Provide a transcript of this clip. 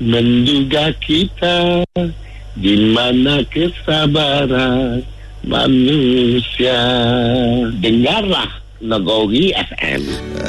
menduga kita di mana kesabaran manusia. Dengarlah Nagori FM.